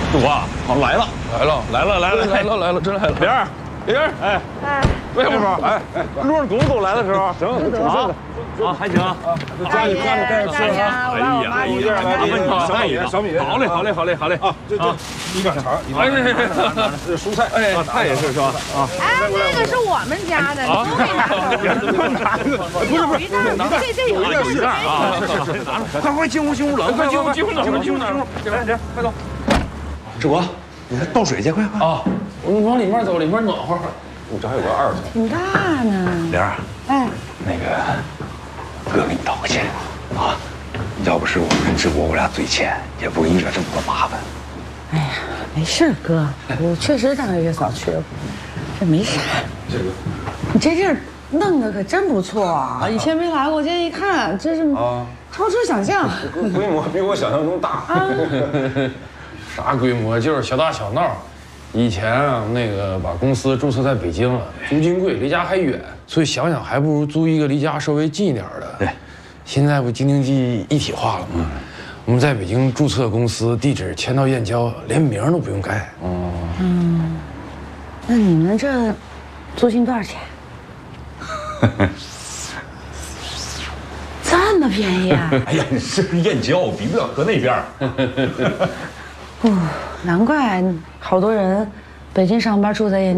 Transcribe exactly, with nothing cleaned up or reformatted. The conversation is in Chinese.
主啊，好来了， 来了， 来了，来了， 来了，来了，真来了。 玲儿，玲儿，哎， 哎， 魏师傅，哎哎，路上狗都来的时候，行，啊啊，还行， 大爷，大爷，我让我妈去来， 拿问你小米小米好嘞，好嘞，好嘞，好嘞啊，这这一半肠，一半肠，这蔬菜， 哎，菜也是是吧？啊， 哎，那个是我们家的，你都没拿走。 不是不是， 这这有一有一袋啊，是是是，拿着，快快进屋进屋了，快进屋进屋进屋进屋进屋，来来，快走。 志国，你倒水去，快快啊，我们往里面走，里面暖和。 我这还有个二层。 挺大呢。 玲儿， 哎， 那个哥给你道个歉啊，要不是我跟志国我俩嘴欠，也不给你惹这么多麻烦。 哎呀，没事，哥，我确实上个月嫂去了，这没啥。 这个， 你这地儿弄得可真不错啊！以前没来过，今天一看，真是啊， 超出想象。 规模比我想象中大。 啥规模？就是小打小闹。以前啊，那个把公司注册在北京了，租金贵，离家还远，所以想想还不如租一个离家稍微近一点的。 对， 现在不京津冀一体化了吗？我们在北京注册公司，地址迁到燕郊，连名都不用改。 哦， 嗯，那你们这租金多少钱？这么便宜啊！ 哎呀，你这是燕郊，比不了河那边。 哦，难怪好多人北京上班住在燕。